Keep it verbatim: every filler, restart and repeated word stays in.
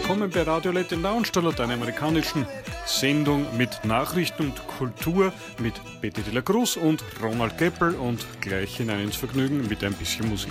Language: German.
willkommen bei Radio Late Lounge, deiner amerikanischen Sendung mit Nachrichten und Kultur mit Betty de la Cruz und Ronald Geppel und gleich hinein ins Vergnügen mit ein bisschen Musik.